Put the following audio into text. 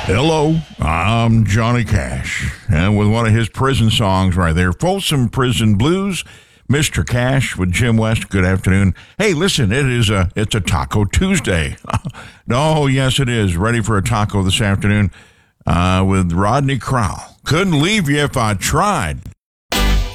Hello, I'm Johnny Cash, and with one of his prison songs right there, Folsom Prison Blues, Mr. Cash with Jim West. Good afternoon. Hey, listen, it's a Taco Tuesday. Oh, yes, it is. Ready for a taco this afternoon with Rodney Crowell. Couldn't leave you if I tried.